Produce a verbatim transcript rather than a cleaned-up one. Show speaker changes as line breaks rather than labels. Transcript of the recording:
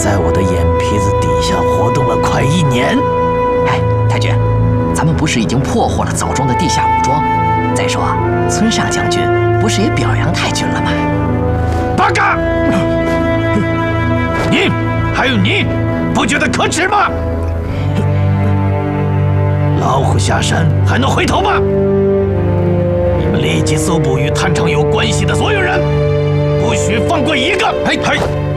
在我的眼皮子底下活动了快一年。
哎，太君，咱们不是已经破获了枣庄的地下武装？再说，村上将军不是也表扬太君了吗？
八嘎！你还有你，不觉得可耻吗？老虎下山还能回头吗？你们立即搜捕与探长有关系的所有人，不许放过一个！嘿，嘿。